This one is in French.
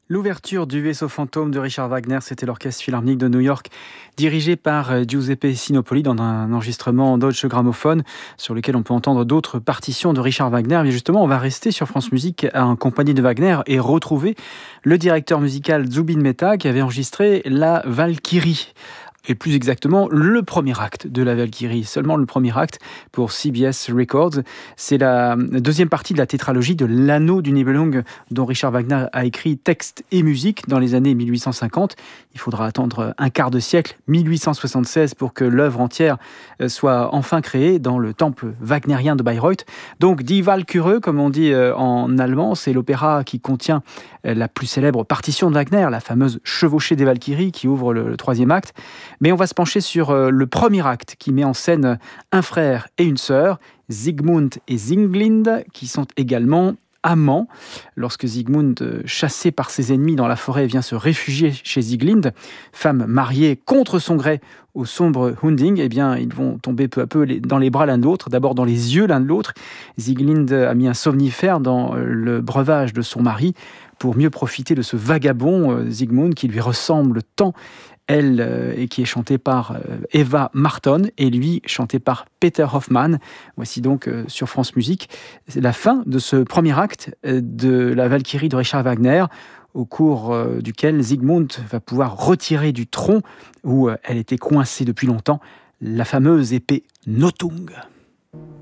L'ouverture du Vaisseau fantôme de Richard Wagner, c'était l'Orchestre Philharmonique de New York, dirigé par Giuseppe Sinopoli dans un enregistrement Deutsche Grammophon, sur lequel on peut entendre d'autres partitions de Richard Wagner. Mais justement, on va rester sur France Musique en compagnie de Wagner et retrouver le directeur musical Zubin Mehta qui avait enregistré la Valkyrie. Et plus exactement, le premier acte de la Valkyrie, seulement le premier acte pour CBS Records. C'est la deuxième partie de la tétralogie de l'Anneau du Nibelung dont Richard Wagner a écrit texte et musique dans les années 1850. Il faudra attendre un quart de siècle, 1876, pour que l'œuvre entière soit enfin créée dans le temple wagnérien de Bayreuth. Donc, Die Walküre, comme on dit en allemand, c'est l'opéra qui contient la plus célèbre partition de Wagner, la fameuse Chevauchée des Valkyries qui ouvre le troisième acte. Mais on va se pencher sur le premier acte qui met en scène un frère et une sœur, Siegmund et Sieglinde, qui sont également amants. Lorsque Siegmund, chassé par ses ennemis dans la forêt, vient se réfugier chez Sieglinde, femme mariée contre son gré au sombre Hunding, eh bien, ils vont tomber peu à peu dans les bras l'un de l'autre, d'abord dans les yeux l'un de l'autre. Sieglinde a mis un somnifère dans le breuvage de son mari pour mieux profiter de ce vagabond Siegmund qui lui ressemble tant. Elle, et qui est chantée par Eva Marton, et lui, chanté par Peter Hoffmann. Voici donc sur France Musique c'est la fin de ce premier acte de la Valkyrie de Richard Wagner, au cours duquel Siegmund va pouvoir retirer du tronc, où elle était coincée depuis longtemps, la fameuse épée Nothung.